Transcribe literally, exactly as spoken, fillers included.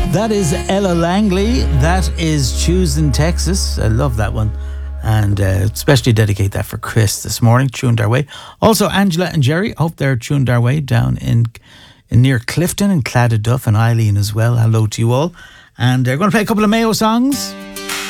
That is Ella Langley. That is Choosing Texas. I love that one. And uh, especially dedicate that for Chris this morning, tuned our way. Also, Angela and Jerry, hope they're tuned our way down in, in near Clifton and Claddaduff, and Eileen as well. Hello to you all. And they're going to play a couple of Mayo songs.